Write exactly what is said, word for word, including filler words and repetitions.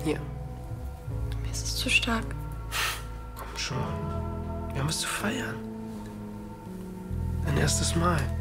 Hier. Mir ist es zu stark. Komm schon. Wir haben es zu feiern. Dein erstes Mal.